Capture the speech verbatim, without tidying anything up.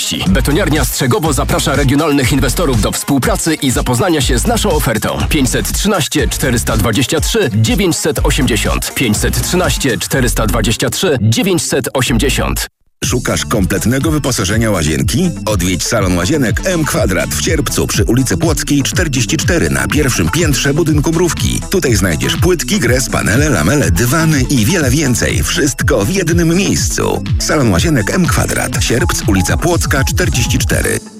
gotowości. Betoniarnia Strzegowo zaprasza regionalnych inwestorów do współpracy i zapoznania się z naszą ofertą. pięćset trzynaście czterysta dwadzieścia trzy dziewięćset osiemdziesiąt. pięćset trzynaście czterysta dwadzieścia trzy dziewięćset osiemdziesiąt. Szukasz kompletnego wyposażenia łazienki? Odwiedź salon łazienek M Kwadrat w Sierpcu przy ulicy Płockiej czterdzieści cztery na pierwszym piętrze budynku Mrówki. Tutaj znajdziesz płytki, gres, panele, lamele, dywany i wiele więcej. Wszystko w jednym miejscu. Salon łazienek M Kwadrat. Sierpc, ulica Płocka czterdzieści cztery.